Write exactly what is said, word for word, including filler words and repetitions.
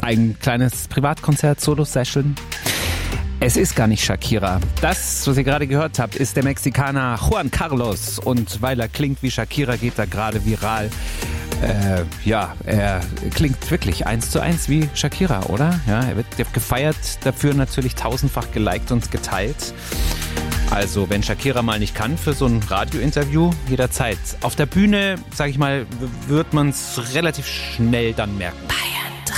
ein kleines Privatkonzert, Solo-Session. Es ist gar nicht Shakira. Das, was ihr gerade gehört habt, ist der Mexikaner Juan Carlos. Und weil er klingt wie Shakira, geht er gerade viral. Äh, ja, er klingt wirklich eins zu eins wie Shakira, oder? Ja, er wird gefeiert, dafür natürlich tausendfach geliked und geteilt. Also, wenn Shakira mal nicht kann für so ein Radiointerview, jederzeit. Auf der Bühne, sag ich mal, wird man es relativ schnell dann merken.